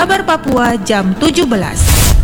Kabar Papua jam 17.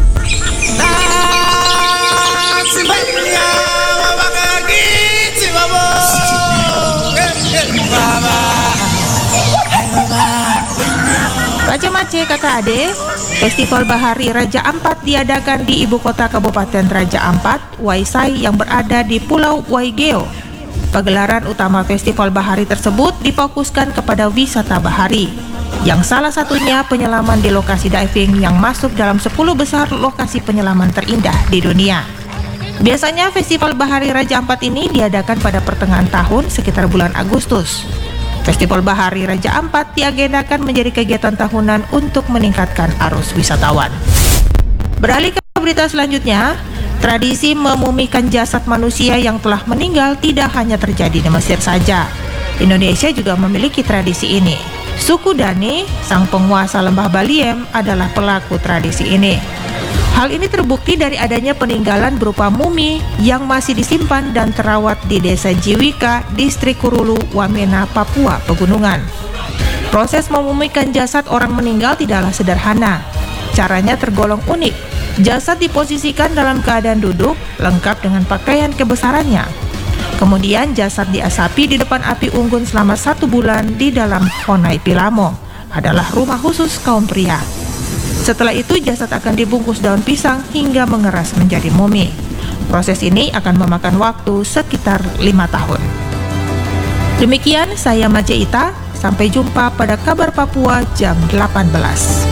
Raja Mace Kakak Ade, Festival Bahari Raja Ampat diadakan di ibu kota Kabupaten Raja Ampat, Waisai yang berada di Pulau Waigeo. Pagelaran utama Festival Bahari tersebut difokuskan kepada wisata bahari, yang salah satunya penyelaman di lokasi diving yang masuk dalam 10 besar lokasi penyelaman terindah di dunia. Biasanya Festival Bahari Raja Ampat ini diadakan pada pertengahan tahun sekitar bulan Agustus. Festival Bahari Raja Ampat diagendakan menjadi kegiatan tahunan untuk meningkatkan arus wisatawan. Beralih ke berita selanjutnya, tradisi memumikan jasad manusia yang telah meninggal tidak hanya terjadi di Mesir saja. Indonesia juga memiliki tradisi ini. Suku Dani, sang penguasa lembah Baliem, adalah pelaku tradisi ini. Hal ini terbukti dari adanya peninggalan berupa mumi yang masih disimpan dan terawat di Desa Jiwika, Distrik Kurulu, Wamena, Papua Pegunungan. Proses memumikan jasad orang meninggal tidaklah sederhana. Caranya tergolong unik. Jasad diposisikan dalam keadaan duduk, lengkap dengan pakaian kebesarannya. Kemudian jasad diasapi di depan api unggun selama 1 bulan di dalam Honai Pilamo, adalah rumah khusus kaum pria. Setelah itu jasad akan dibungkus daun pisang hingga mengeras menjadi mumi. Proses ini akan memakan waktu sekitar 5 tahun. Demikian saya Mace Ita, sampai jumpa pada Kabar Papua jam 18.